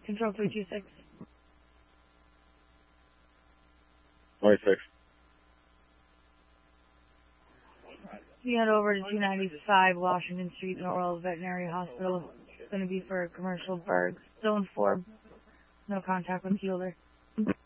Control 326. 26. You head over to 295 Washington Street in Oral Veterinary Hospital. It's going to be for a commercial burg. Zone 4. No contact with Keeler.